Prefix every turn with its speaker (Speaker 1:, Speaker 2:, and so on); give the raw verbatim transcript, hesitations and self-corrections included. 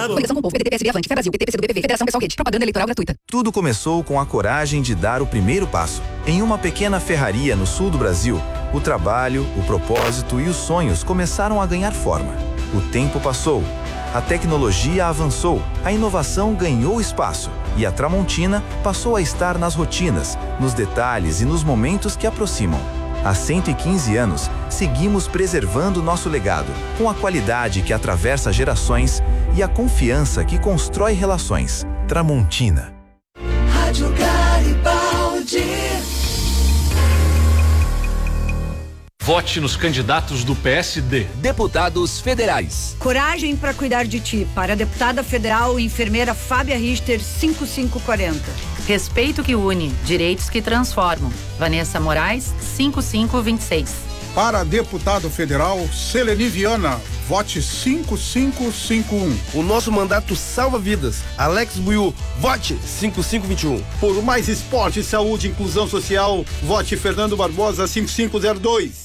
Speaker 1: claro.
Speaker 2: Coligação com o Povo, P D T, P S B, Avante, Fé Brasil, P T, P C do B P V, Federação Pessoal Rede, propaganda eleitoral gratuita.
Speaker 3: Tudo começou com a coragem de dar o primeiro passo. Em uma pequena ferraria no sul do Brasil, o trabalho, o propósito e os sonhos começaram a ganhar forma. O tempo passou, a tecnologia avançou, a inovação ganhou espaço e a Tramontina passou a estar nas rotinas, nos detalhes e nos momentos que aproximam. Há cento e quinze anos, seguimos preservando nosso legado, com a qualidade que atravessa gerações e a confiança que constrói relações. Tramontina.
Speaker 4: Rádio Garibaldi.
Speaker 5: Vote nos candidatos do P S D.
Speaker 6: Deputados federais.
Speaker 7: Coragem para cuidar de ti. Para a deputada federal enfermeira Fábia Richter, cinco cinco quatro zero.
Speaker 8: Respeito que une, direitos que transformam. Vanessa Moraes, cinco cinco dois seis.
Speaker 9: Para deputado federal, Seleni Viana, vote cinco cinco cinco um.
Speaker 10: O nosso mandato salva vidas. Alex Buiu, vote cinco cinco dois um.
Speaker 11: Por mais esporte, saúde e inclusão social, vote Fernando Barbosa cinco cinco zero dois.